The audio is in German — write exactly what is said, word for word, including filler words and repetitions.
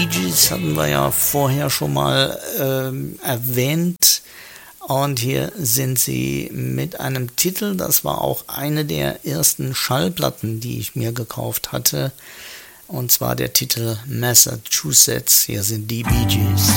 Bee Gees hatten wir ja vorher schon mal ähm, erwähnt. Und hier sind sie mit einem Titel, das war auch eine der ersten Schallplatten, die ich mir gekauft hatte. Und zwar der Titel Massachusetts. Hier sind die Bee Gees.